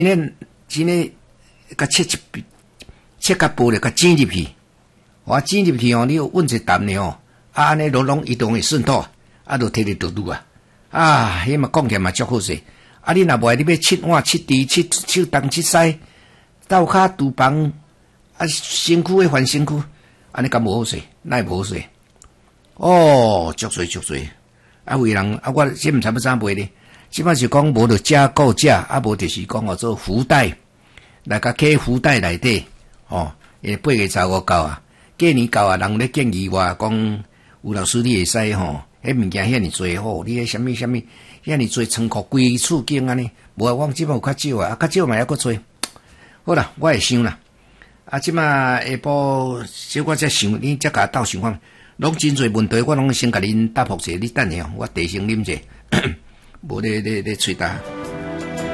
今日甲切甲剥了，甲煎入去，煎入去哦，你要稳一啖呢哦，安尼拢移动会顺透，就摕嚟倒入啊，迄嘛讲起来嘛足好势。你若袂，你要切碗、切猪、切手东、切西，刀骹、厨房，身躯翻身躯，安尼敢无好势？哪会无好势？哦，足侪。有人我这毋知要怎卖呢？即摆是讲无就加购价，无就是讲做福袋，来甲起福袋内底，8月15到过年到人咧建议我讲，吴老师你会使迄物件遐尼多你迄什么遐尼多仓库规厝间安尼，无我即摆有较少较少嘛还佫多。好啦，我会想啦，即摆下晡小我才想，你才甲斗想看。拢真侪问题，我拢先甲恁答复者，你等下我提醒啉者，无咧喙焦。